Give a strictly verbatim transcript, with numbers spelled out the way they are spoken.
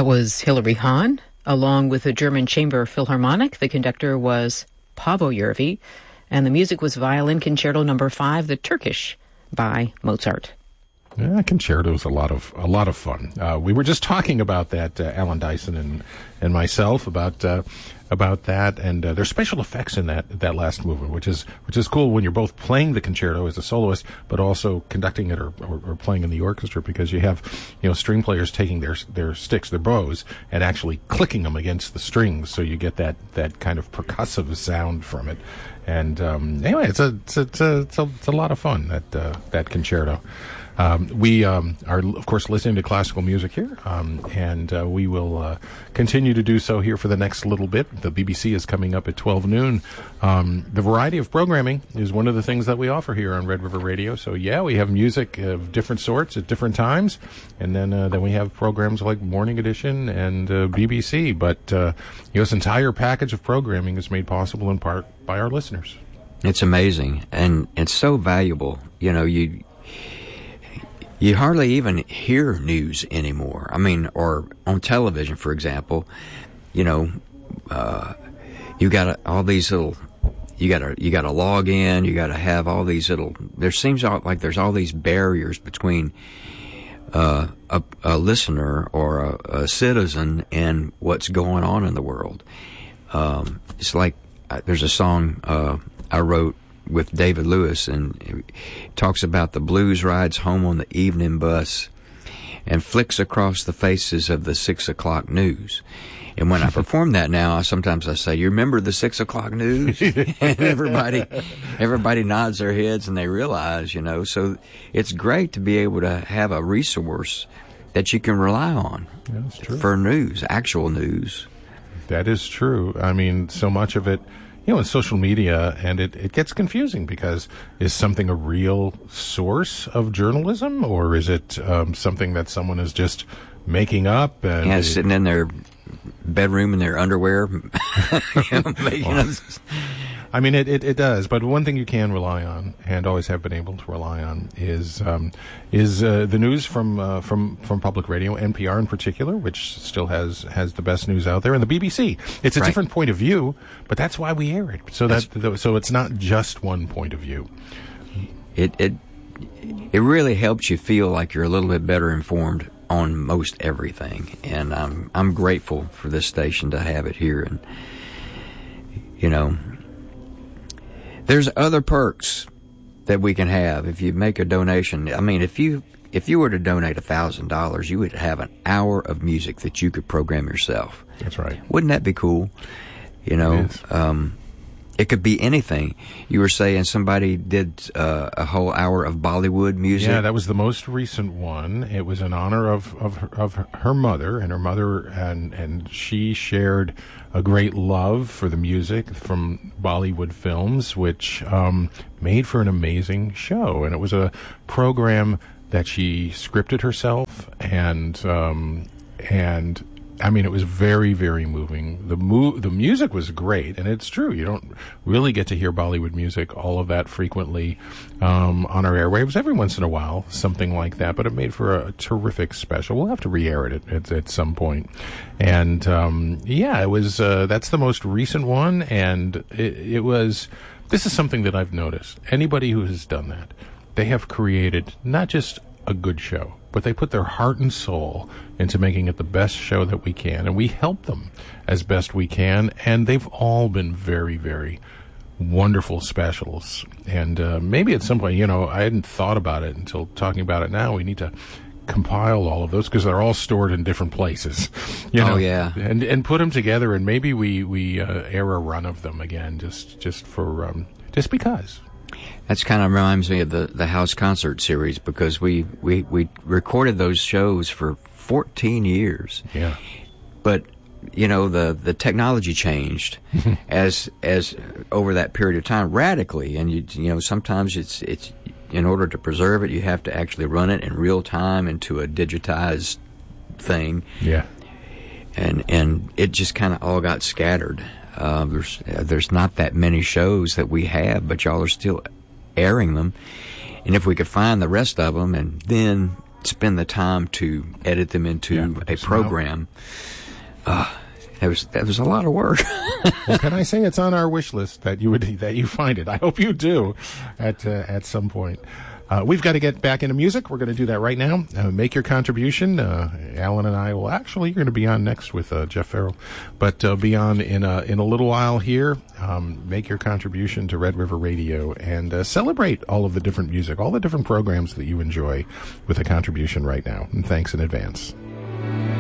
That was Hilary Hahn, along with the German Chamber Philharmonic. The conductor was Paavo Järvi, and the music was Violin Concerto Number Five, the Turkish, by Mozart. Yeah, concerto is a lot of a lot of fun. Uh, we were just talking about that, uh, Alan Dyson and and myself, about uh, about that, and uh, there's special effects in that that last movement, which is which is cool when you're both playing the concerto as a soloist, but also conducting it or, or, or playing in the orchestra, because you have, you know, string players taking their their sticks, their bows, and actually clicking them against the strings, so you get that that kind of percussive sound from it. And um, anyway, it's a it's a, it's a it's a it's a lot of fun, that uh, that concerto. Um, we um, are, of course, listening to classical music here, um, and uh, we will uh, continue to do so here for the next little bit. The B B C is coming up at twelve noon. Um, the variety of programming is one of the things that we offer here on Red River Radio. So, yeah, we have music of different sorts at different times, and then uh, then we have programs like Morning Edition and uh, B B C. But uh, you know, this entire package of programming is made possible in part by our listeners. It's amazing, and it's so valuable. You know, you... You hardly even hear news anymore. I mean, or on television, for example, you know, uh, you got all these little, you got to you got to log in. You got to have all these little. There seems like there's all these barriers between uh, a, a listener or a, a citizen and what's going on in the world. Um, it's like uh, there's a song uh, I wrote with David Lewis, and it talks about the blues rides home on the evening bus and flicks across the faces of the six o'clock news. And when I perform that now, sometimes I say, "You remember the six o'clock news?" And everybody, everybody nods their heads, and they realize, you know. So it's great to be able to have a resource that you can rely on. Yeah, that's true. For news, actual news. That is true. I mean, so much of it, you know, in social media, and it, it gets confusing, because is something a real source of journalism, or is it um, something that someone is just making up? And yeah, it, sitting in their bedroom in their underwear, you know, making well, them. I mean, it, it, it does, but one thing you can rely on, and always have been able to rely on, is um, is uh, the news from uh, from from public radio, N P R in particular, which still has has the best news out there, and the B B C. It's a Right. different point of view, but that's why we air it. So That's- that so it's not just one point of view. It it it really helps you feel like you're a little bit better informed on most everything, and I'm I'm grateful for this station to have it here. And you know, there's other perks that we can have if you make a donation. I mean, if you if you were to donate a thousand dollars, you would have an hour of music that you could program yourself. That's right. Wouldn't that be cool? You know, It is. um, it could be anything. You were saying somebody did uh, a whole hour of Bollywood music. Yeah, that was the most recent one. It was in honor of of her, of her mother, and her mother and and she shared a great love for the music from Bollywood films, which um, made for an amazing show. And it was a program that she scripted herself, and um, and I mean, it was very, very moving. The mu- the music was great, and it's true. You don't really get to hear Bollywood music all of that frequently um, on our airwaves. Every once in a while, something like that, but it made for a terrific special. We'll have to re-air it at, at, at some point. And, um, yeah, it was, uh, that's the most recent one, and it, it was, this is something that I've noticed. Anybody who has done that, they have created not just a good show, but they put their heart and soul into making it the best show that we can, and we help them as best we can, and they've all been very, very wonderful specials. And uh, maybe at some point, you know, I hadn't thought about it until talking about it now. We need to compile all of those, because they're all stored in different places, you know. Oh, yeah. and and put them together, and maybe we we uh, air a run of them again, just just for um, just because. That's kind of reminds me of the, the house concert series, because we, we, we recorded those shows for fourteen years. Yeah. But, you know, the, the technology changed as as over that period of time radically. And, you you know, sometimes it's it's in order to preserve it, you have to actually run it in real time into a digitized thing. Yeah. And, and it just kind of all got scattered. Uh, there's uh, there's not that many shows that we have, but y'all are still airing them. And if we could find the rest of them and then spend the time to edit them into Yeah, a program. Uh, That was that was a lot of work. Well, can I say it's on our wish list that you would that you find it? I hope you do at uh, at some point. Uh, we've got to get back into music. We're going to do that right now. Uh, make your contribution. Uh, Alan and I will actually, you're going to be on next with uh, Jeff Farrell, but uh, be on in a, in a little while here. Um, make your contribution to Red River Radio and uh, celebrate all of the different music, all the different programs that you enjoy with a contribution right now. And thanks in advance.